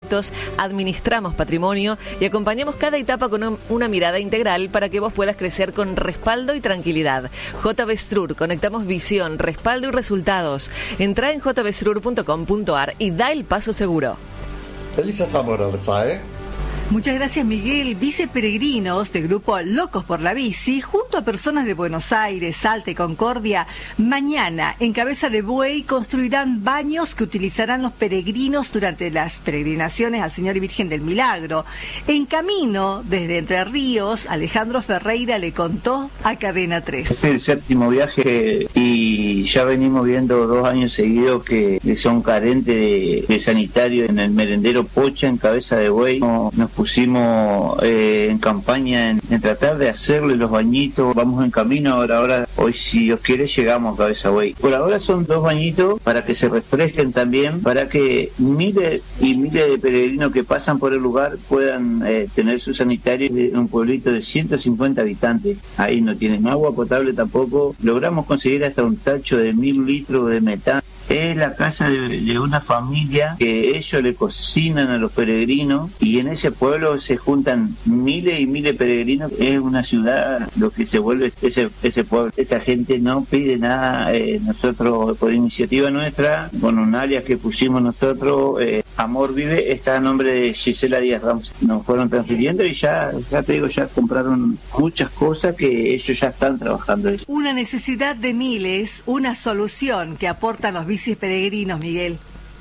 Administramos patrimonio y acompañamos cada etapa con una mirada integral para que vos puedas crecer con respaldo y tranquilidad. JB Strur, conectamos visión, respaldo y resultados. Entrá en jbstrur.com.ar y da el paso seguro. Elisa Zamora, ¿eh? Muchas gracias, Miguel. Viceperegrinos de grupo Locos por la Bici, junto a personas de Buenos Aires, Salta y Concordia, mañana en Cabeza de Buey construirán baños que utilizarán los peregrinos durante las peregrinaciones al Señor y Virgen del Milagro. En camino, desde Entre Ríos, Alejandro Ferreira le contó a Cadena 3. Este es el 7º viaje y ya venimos viendo 2 años seguidos que son carentes de sanitario en el merendero Pocha, en Cabeza de Buey. Nos pusimos en campaña en tratar de hacerle los bañitos. Vamos en camino ahora hoy, si Dios quiere, llegamos a Cabeza Buey. Por ahora son 2 bañitos para que se refresquen también, para que miles y miles de peregrinos que pasan por el lugar puedan tener su sanitario en un pueblito de 150 habitantes. Ahí no tienen agua potable tampoco. Logramos conseguir hasta un tacho de 1000 litros de metano. Es la casa de una familia que ellos le cocinan a los peregrinos, y en ese pueblo se juntan miles y miles de peregrinos. Es una ciudad lo que se vuelve ese pueblo. Esa gente no pide nada. Nosotros, por iniciativa nuestra, con un alias que pusimos nosotros, Amor Vive, está a nombre de Gisela Díaz Ramos. Nos fueron transfiriendo y ya te digo, ya compraron muchas cosas que ellos ya están trabajando. Una necesidad de miles, una solución que aportan los bicis peregrinos, Miguel.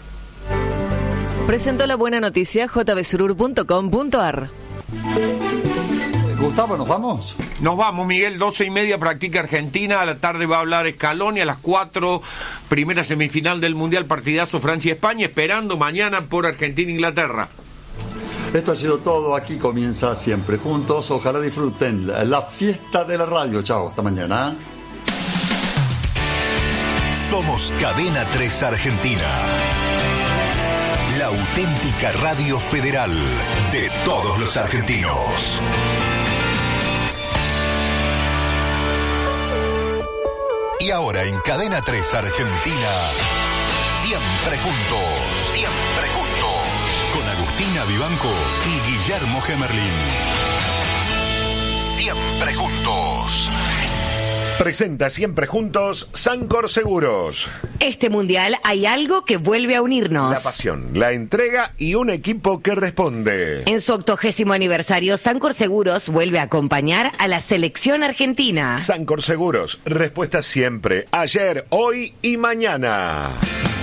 Presentó la buena noticia jbsurur.com.ar. Gustavo, ¿nos vamos? Nos vamos, Miguel. 12:30 practica Argentina. A la tarde va a hablar Scaloni. A las 4, primera semifinal del Mundial, partidazo Francia-España. Esperando mañana por Argentina-Inglaterra. Esto ha sido todo. Aquí comienza Siempre Juntos. Ojalá disfruten la fiesta de la radio. Chao, hasta mañana. Somos Cadena 3 Argentina. La auténtica radio federal de todos los argentinos. Y ahora en Cadena 3 Argentina, Siempre Juntos. Siempre Juntos. Con Agustina Vivanco y Guillermo Gemerlin. Siempre Juntos. Presenta Siempre Juntos Sancor Seguros. Este mundial hay algo que vuelve a unirnos. La pasión, la entrega y un equipo que responde. En su 80º aniversario, Sancor Seguros vuelve a acompañar a la selección argentina. Sancor Seguros, respuesta siempre, ayer, hoy y mañana.